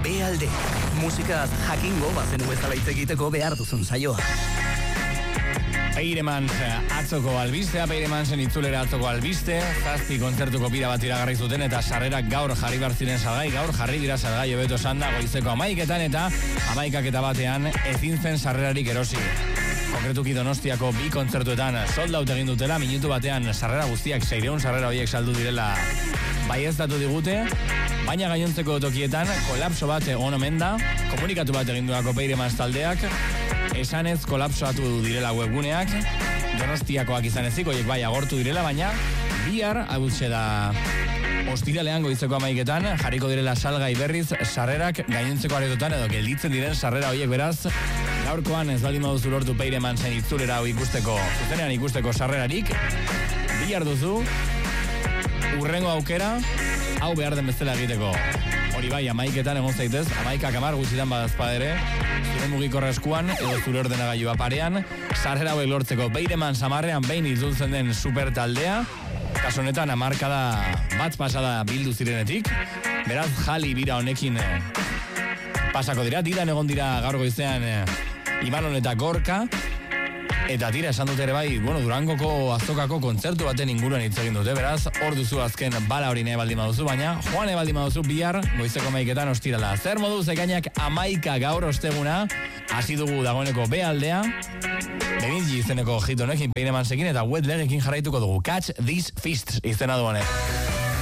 B-alde. Musikaz jakingo bazenu bezala hitz egiteko behar duzun saioa. Peiremans atzoko albistea, Peiremansen itzulera atzoko albiste, 7 kontzertuko bira bat iragarri zuten eta sarrerak gaur jarri bartziren salgai, gaur jarri dira salgai hobeto sanda goizeko 11etan eta 11:01 ezin zen sarrerarik erosi. Konkretuki Donostiako 2 kontzertuetan sold out egin dutela, minutu batean sarrera guztiak 600 sarrera horiek saldu direla baieztatu digute, baina gainontzeko tokietan kolapso bat egon omen da, komunikatu bat egin duako Peiremans taldeak, esanez kolapsoatu direla webguneak, Donostiakoak izan ezik, oiek bai agortu direla, baina bihar agutxe da ostiralean goizeko 11etan jarriko direla salgai berriz sarrerak gainontzeko aretotan edo gelditzen diren sarrera horiek beraz. Gaurkoan ez baldin baduzu lortu Peiremansen itzulera hau ikusteko, zuzenean ikusteko sarrerarik, bihar duzu urrengo aukera hau behar den bezala egiteko. Hori bai, 11etan egon zaitez, 11:10 gutxitan badazpadere, zure mugikorra eskuan edo zure ordenagailua parean, sarrera hauek lortzeko Peiremans 10ean behin itzultzen den super taldea, kasu honetan 10 bat pasada bildu zirenetik, beraz jali bira honekin pasako dira, diran egon dira gaur goizean Ibanon eta Gorka, eta tira esan dute ere bai, Durangoko azokako kontzertu baten inguruan hitz egin dute, beraz, hor duzu azken bala hori nahi baldin baduzu, baina joan baldin baduzu bihar goizeko 11etan ostirala. Zer moduz ekainak 11 gaur osteguna, hasi dugu dagoeneko B-aldea, Benilli izeneko hit honekin Peiremansekin eta Wet Legekin jarraituko dugu. Catch These Fists izena du honek.